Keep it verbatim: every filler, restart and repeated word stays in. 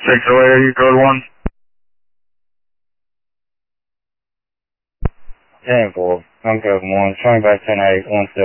six oh eight, are you code one? ten four, I'm code one, showing back ten eight, one still.